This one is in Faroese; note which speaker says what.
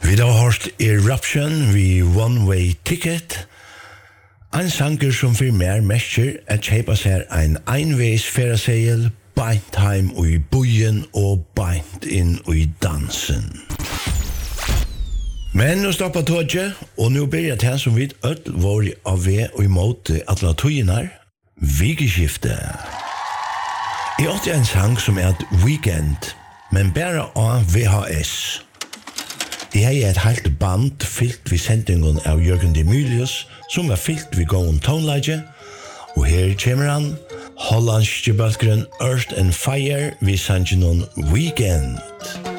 Speaker 1: Vi har hørt Eruption vi One Way Ticket. En sanger som for mer mestjer at kjeipa seg en einveis ferasegel, beint heim ui buien og beint inn ui dansen. Men nå stoppa tåget, og nå byrja det som vi ødel var av ved og imot alle tøyenar, vikeskifte. Jeg åtte en sang som er et weekend, men bare av VHS. Jeg har et helt band fyllt vid sendingen av Jørgen Demilius, som var fyllt vid gåen tonelaget, og her kommer han, hollandske bølgeren Earth and Fire vid sangen Weekend.